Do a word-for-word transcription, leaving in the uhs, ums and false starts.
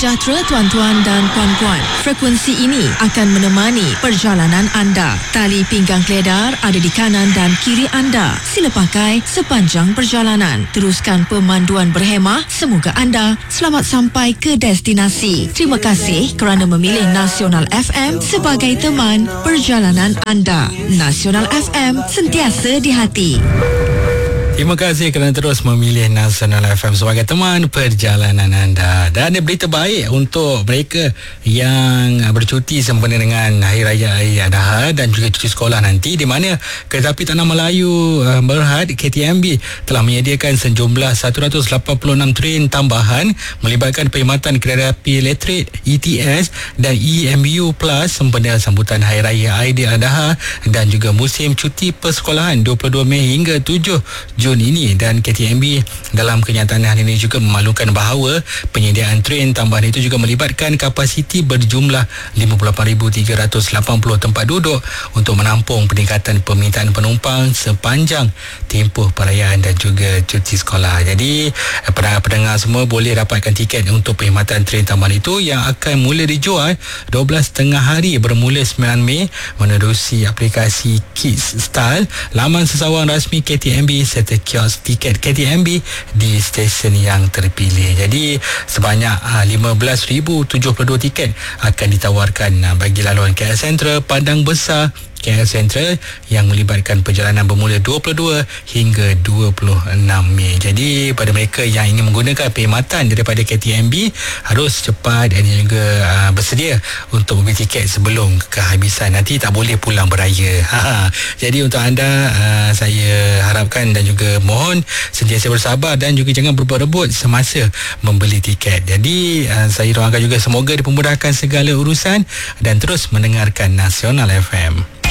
sejahtera tuan-tuan dan puan-puan. Frekuensi ini akan menemani perjalanan anda. Tali pinggang keledar ada di kanan dan kiri anda. Sila pakai sepanjang perjalanan. Teruskan pemanduan berhemah. Semoga anda selamat sampai ke destinasi. Terima kasih kerana memilih Nasional F M sebagai teman perjalanan anda. Nasional F M, sentiasa di hati. Terima kasih kerana terus memilih Nasional F M sebagai teman perjalanan anda. Dan ada berita baik untuk mereka yang bercuti sempena dengan Hari Raya Aidiladha dan juga cuti sekolah nanti, di mana Kereta Api Tanah Melayu uh, Berhad K T M B telah menyediakan sejumlah seratus lapan puluh enam train tambahan melibatkan perkhidmatan kereta api elektrik E T S dan E M U Plus sempena sambutan Hari Raya Aidiladha dan juga musim cuti persekolahan dua puluh dua Mei hingga tujuh Jun ini. Dan K T M B dalam kenyataan hari ini juga memaklumkan bahawa penyediaan train tambahan itu juga melibatkan kapasiti berjumlah lima puluh lapan ribu tiga ratus lapan puluh tempat duduk untuk menampung peningkatan permintaan penumpang sepanjang tempoh perayaan dan juga cuti sekolah. Jadi pendengar semua boleh dapatkan tiket untuk perkhidmatan train tambahan itu yang akan mula dijual dua belas setengah hari bermula sembilan Mei menerusi aplikasi Kids Style, laman sesawang rasmi K T M B serta kios tiket K T M B di stesen yang terpilih. Jadi sebanyak uh, lima belas ribu tujuh puluh dua tiket akan ditawarkan uh, bagi laluan K L Sentral, Padang Besar, K L Sentral yang melibatkan perjalanan bermula dua puluh dua hingga dua puluh enam Mei. Jadi pada mereka yang ingin menggunakan perkhidmatan daripada K T M B harus cepat dan juga uh, bersedia untuk membeli tiket sebelum kehabisan. Nanti tak boleh pulang beraya. Jadi untuk anda uh, saya harapkan dan juga mohon sentiasa bersabar dan juga jangan berebut-rebut semasa membeli tiket. Jadi uh, saya doakan juga semoga dipermudahkan segala urusan dan terus mendengarkan Nasional F M.